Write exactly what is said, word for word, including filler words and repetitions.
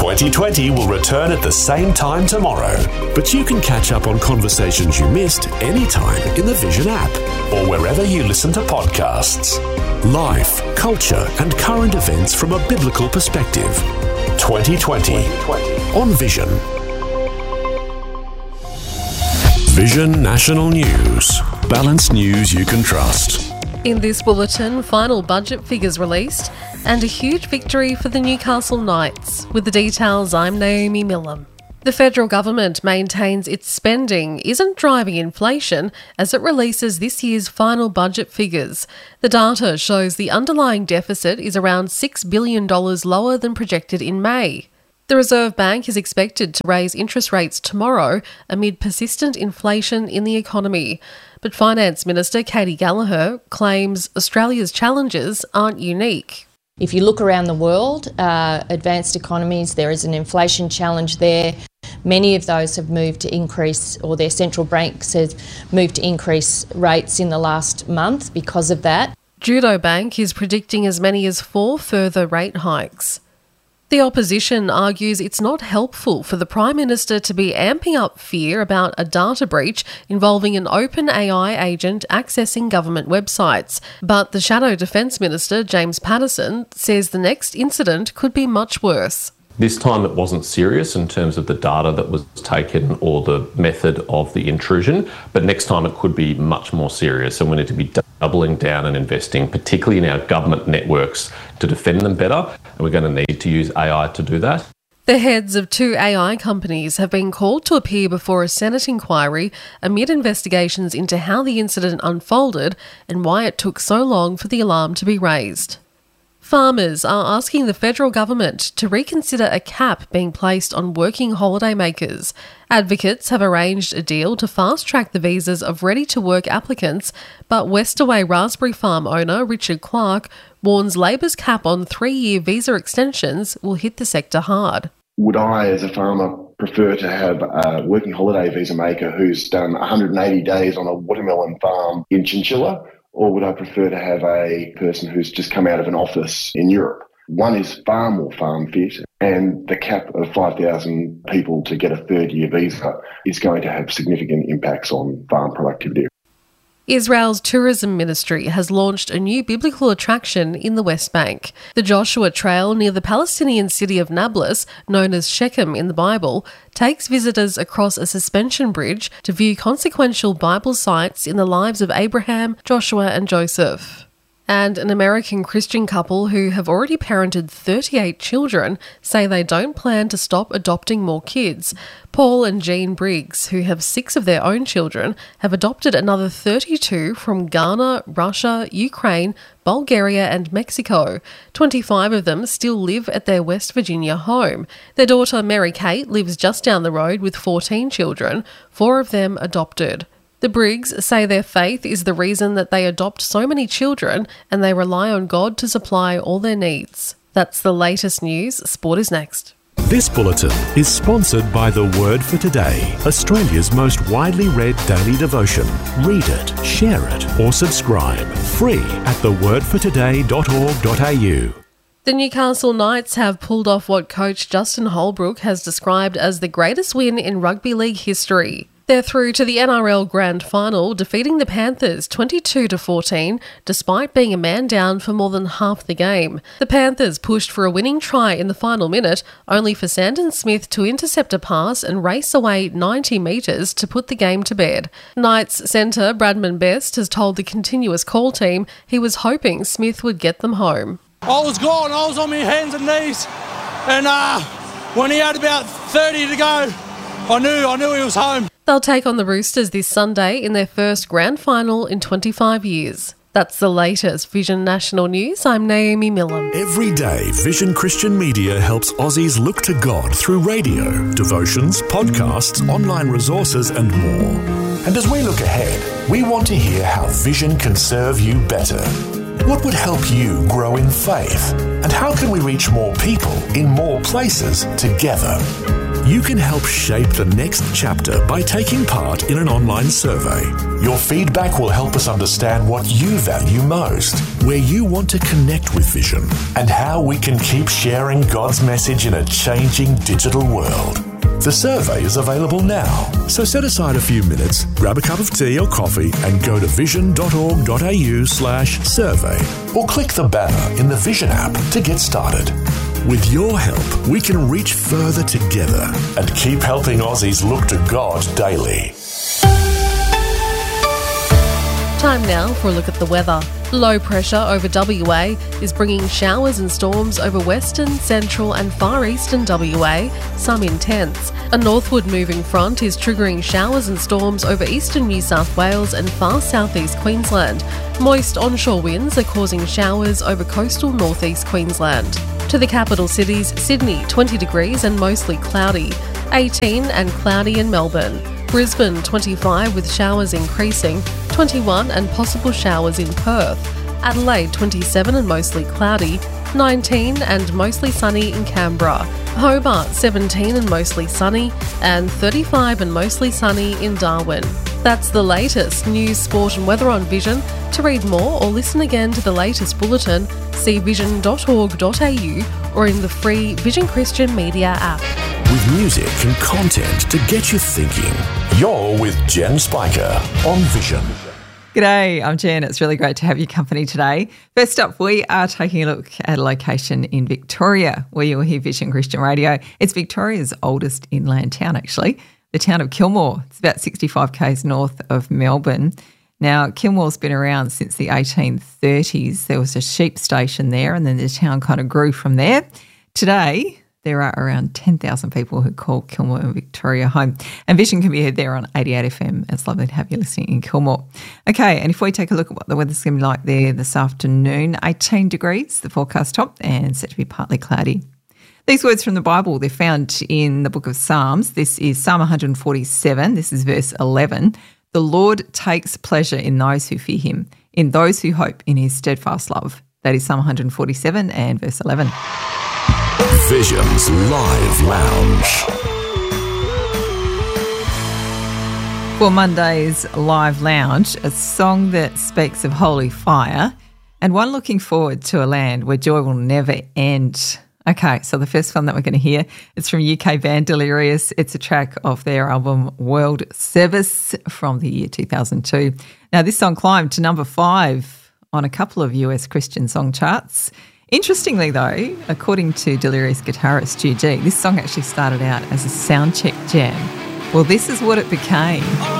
twenty twenty will return at the same time tomorrow, but you can catch up on conversations you missed anytime in the Vision app or wherever you listen to podcasts. Life, culture and current events from a biblical perspective. twenty twenty on Vision. Vision National News. Balanced news you can trust. In this bulletin, final budget figures released and a huge victory for the Newcastle Knights. With the details, I'm Naomi Millam. The federal government maintains its spending isn't driving inflation as it releases this year's final budget figures. The data shows the underlying deficit is around six billion dollars lower than projected in May. The Reserve Bank is expected to raise interest rates tomorrow amid persistent inflation in the economy. But Finance Minister Katy Gallagher claims Australia's challenges aren't unique. If you look around the world, uh, advanced economies, there is an inflation challenge there. Many of those have moved to increase, or their central banks have moved to increase rates in the last month because of that. Judo Bank is predicting as many as four further rate hikes. The opposition argues it's not helpful for the Prime Minister to be amping up fear about a data breach involving an open A I agent accessing government websites. But the Shadow Defence Minister, James Paterson, says the next incident could be much worse. This time it wasn't serious in terms of the data that was taken or the method of the intrusion, but next time it could be much more serious, and we need to be doubling down and investing, particularly in our government networks, to defend them better, and we're going to need to use A I to do that. The heads of two A I companies have been called to appear before a Senate inquiry amid investigations into how the incident unfolded and why it took so long for the alarm to be raised. Farmers are asking the federal government to reconsider a cap being placed on working holidaymakers. Advocates have arranged a deal to fast-track the visas of ready-to-work applicants, but Westaway Raspberry Farm owner Richard Clark warns Labor's cap on three-year visa extensions will hit the sector hard. Would I, as a farmer, prefer to have a working holiday visa maker who's done one hundred eighty days on a watermelon farm in Chinchilla? Or would I prefer to have a person who's just come out of an office in Europe? One is far more farm fit, and the cap of five thousand people to get a third year visa is going to have significant impacts on farm productivity. Israel's tourism ministry has launched a new biblical attraction in the West Bank. The Joshua Trail near the Palestinian city of Nablus, known as Shechem in the Bible, takes visitors across a suspension bridge to view consequential Bible sites in the lives of Abraham, Joshua and Joseph. And an American Christian couple who have already parented thirty-eight children say they don't plan to stop adopting more kids. Paul and Jean Briggs, who have six of their own children, have adopted another thirty-two from Ghana, Russia, Ukraine, Bulgaria and Mexico. twenty-five of them still live at their West Virginia home. Their daughter Mary Kate lives just down the road with fourteen children, four of them adopted. The Briggs say their faith is the reason that they adopt so many children and they rely on God to supply all their needs. That's the latest news. Sport is next. This bulletin is sponsored by The Word for Today, Australia's most widely read daily devotion. Read it, share it or subscribe. Free at the word for today dot org dot a u. The Newcastle Knights have pulled off what coach Justin Holbrook has described as the greatest win in rugby league history. They're through to the N R L Grand Final, defeating the Panthers twenty-two to fourteen, despite being a man down for more than half the game. The Panthers pushed for a winning try in the final minute, only for Sandon Smith to intercept a pass and race away ninety metres to put the game to bed. Knights centre Bradman Best has told the Continuous Call team he was hoping Smith would get them home. I was gone, I was on my hands and knees, and uh, when he had about thirty to go, I knew, I knew he was home. They'll take on the Roosters this Sunday in their first grand final in twenty-five years. That's the latest Vision National News. I'm Naomi Millam. Every day, Vision Christian Media helps Aussies look to God through radio, devotions, podcasts, online resources and more. And as we look ahead, we want to hear how Vision can serve you better. What would help you grow in faith? And how can we reach more people in more places together? You can help shape the next chapter by taking part in an online survey. Your feedback will help us understand what you value most, where you want to connect with Vision, and how we can keep sharing God's message in a changing digital world. The survey is available now, so set aside a few minutes, grab a cup of tea or coffee and go to vision.org.au slash survey or click the banner in the Vision app to get started. With your help, we can reach further together and keep helping Aussies look to God daily. Time now for a look at the weather. Low pressure over W A is bringing showers and storms over western, central and far eastern W A, some intense. A northward moving front is triggering showers and storms over eastern New South Wales and far southeast Queensland. Moist onshore winds are causing showers over coastal northeast Queensland. To the capital cities, Sydney twenty degrees and mostly cloudy, eighteen and cloudy in Melbourne. Brisbane twenty-five with showers increasing, twenty-one and possible showers in Perth. Adelaide twenty-seven and mostly cloudy, nineteen and mostly sunny in Canberra. Hobart seventeen and mostly sunny, and thirty-five and mostly sunny in Darwin. That's the latest news, sport and weather on Vision. To read more or listen again to the latest bulletin, see vision dot org dot a u or in the free Vision Christian Media app. With music and content to get you thinking, you're with Jen Spiker on Vision. G'day, I'm Jen. It's really great to have your company today. First up, we are taking a look at a location in Victoria where you'll hear Vision Christian Radio. It's Victoria's oldest inland town, actually, the town of Kilmore. It's about sixty-five kays north of Melbourne. Now, Kilmore's been around since the eighteen thirties. There was a sheep station there and then the town kind of grew from there. Today, there are around ten thousand people who call Kilmore and Victoria home. And Vision can be heard there on eighty-eight F M. It's lovely to have you listening in Kilmore. Okay, and if we take a look at what the weather's going to be like there this afternoon, eighteen degrees, the forecast top, and set to be partly cloudy. These words from the Bible, they're found in the book of Psalms. This is Psalm one forty-seven. This is verse eleven. The Lord takes pleasure in those who fear him, in those who hope in his steadfast love. That is Psalm one forty-seven and verse eleven. Vision's Live Lounge. For Monday's Live Lounge, a song that speaks of holy fire and one looking forward to a land where joy will never end. Okay, so the first one that we're going to hear is from U K band Delirious. It's a track of their album World Service from the year two thousand two. Now, this song climbed to number five on a couple of U S Christian song charts. Interestingly, though, according to Delirious guitarist Stu G, this song actually started out as a sound check jam. Well, this is what it became.